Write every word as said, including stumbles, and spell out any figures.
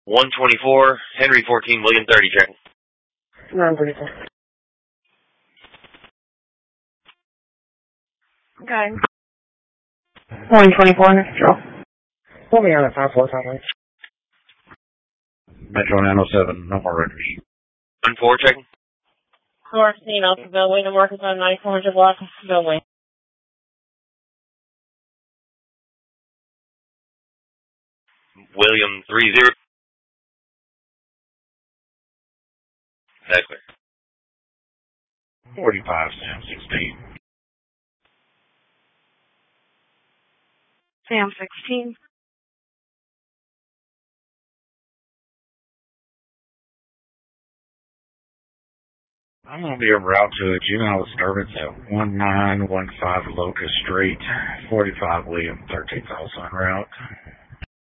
one twenty-four, Henry fourteen, William thirty, check. nine thirty-four. Okay. one twenty-four, Metro. Put me on at five four five. Metro nine oh seven, no more records. one four, check. North Scene, Alphaville, Way to Marcus on ninety-four hundred block, Alphaville Way. William three zero. That's clear. forty-five, Sam sixteen. Sam sixteen. I'm going to be en route to a juvenile disturbance at one nine one five Locust Street, forty-five William thirteenth, also en route.